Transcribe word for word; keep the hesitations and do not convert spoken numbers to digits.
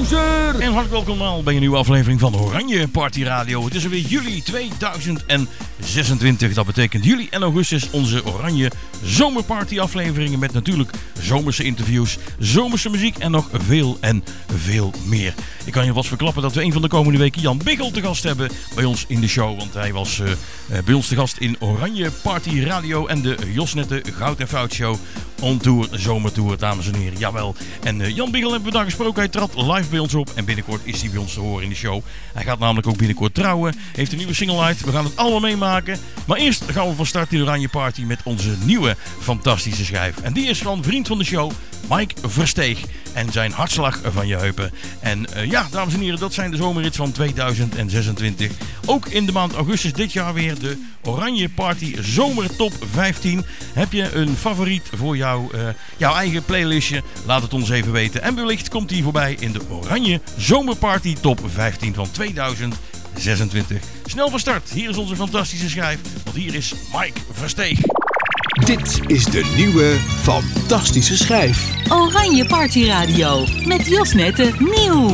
gozer! En hartelijk welkom allemaal bij een nieuwe aflevering van Oranje Party Radio. Het is alweer juli tweeduizend zesentwintig. Dat betekent juli en augustus onze Oranje Zomerparty afleveringen. Met natuurlijk zomerse interviews, zomerse muziek en nog veel en veel meer. Ik kan je vast verklappen dat we een van de komende weken Jan Biggel te gast hebben bij ons in de show. Want hij was uh, bij ons te gast in Oranje Party Radio en de Josnette Goud en Fout Show. On Tour, Zomertour, dames en heren, jawel. En uh, Jan Biggel hebben we daar gesproken, hij trad live bij ons op. En binnenkort is hij bij ons te horen in de show. Hij gaat namelijk ook binnenkort trouwen, heeft een nieuwe single uit. We gaan het allemaal meemaken. Maar eerst gaan we van start in de Oranje Party met onze nieuwe fantastische schijf. En die is van vriend van de show, Mike Versteeg. En zijn hartslag van je heupen. En uh, ja, dames en heren, dat zijn de zomerhits van tweeduizend zesentwintig. Ook in de maand augustus dit jaar weer de Oranje Party Zomer Top vijftien. Heb je een favoriet voor jou, uh, jouw eigen playlistje? Laat het ons even weten. En wellicht komt die voorbij in de Oranje Zomerparty Top vijftien van tweeduizend zesentwintig. Snel van start. Hier is onze fantastische schijf. Want hier is Mike Versteeg. Dit is de nieuwe fantastische schijf. Oranje Party Radio met Josnette Nieuw.